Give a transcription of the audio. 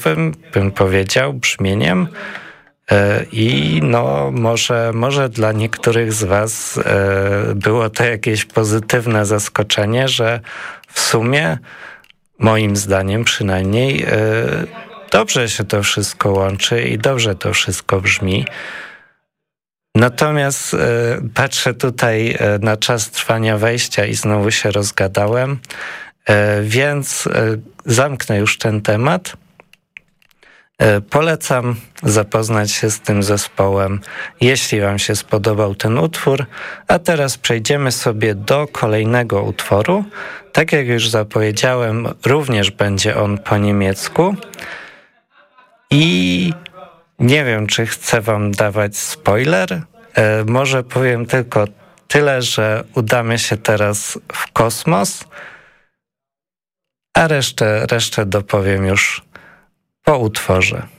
popowym, bym powiedział, brzmieniem. I no może dla niektórych z was było to jakieś pozytywne zaskoczenie, że w sumie, moim zdaniem przynajmniej, dobrze się to wszystko łączy i dobrze to wszystko brzmi. Natomiast patrzę tutaj na czas trwania wejścia i znowu się rozgadałem, więc zamknę już ten temat. Polecam zapoznać się z tym zespołem, jeśli wam się spodobał ten utwór. A teraz przejdziemy sobie do kolejnego utworu. Tak jak już zapowiedziałem, również będzie on po niemiecku. I nie wiem, czy chcę wam dawać spoiler. Może powiem tylko tyle, że udamy się teraz w kosmos, a resztę dopowiem już po utworze.